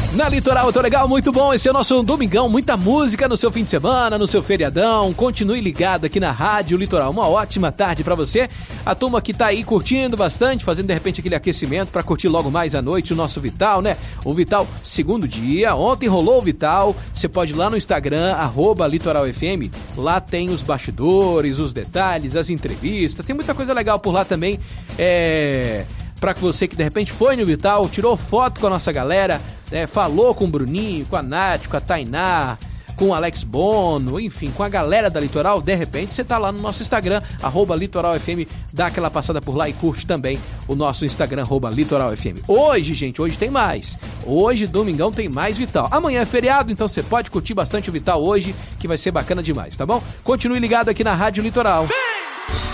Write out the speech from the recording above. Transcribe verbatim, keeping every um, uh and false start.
Na Litoral, eu tô legal, muito bom. Esse é o nosso domingão, muita música no seu fim de semana, no seu feriadão. Continue ligado aqui na Rádio Litoral. Uma ótima tarde pra você. A turma que tá aí curtindo bastante, fazendo de repente aquele aquecimento pra curtir logo mais à noite o nosso Vital, né? O Vital, segundo dia. Ontem rolou o Vital. Você pode ir lá no Instagram, arroba Litoral F M. Lá tem os bastidores, os detalhes, as entrevistas. Tem muita coisa legal por lá também. É... Pra você que de repente foi no Vital, tirou foto com a nossa galera, né, falou com o Bruninho, com a Nath, com a Tainá, com o Alex Bono, enfim, com a galera da Litoral, de repente você tá lá no nosso Instagram, arroba Litoral F M, dá aquela passada por lá e curte também o nosso Instagram, arroba Litoral F M. Hoje, gente, hoje tem mais. Hoje, domingão, tem mais Vital. Amanhã é feriado, então você pode curtir bastante o Vital hoje, que vai ser bacana demais, tá bom? Continue ligado aqui na Rádio Litoral.